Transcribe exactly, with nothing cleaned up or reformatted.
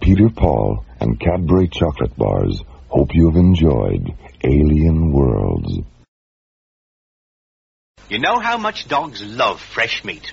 Peter Paul and Cadbury chocolate bars hope you have enjoyed Alien Worlds. You know how much dogs love fresh meat.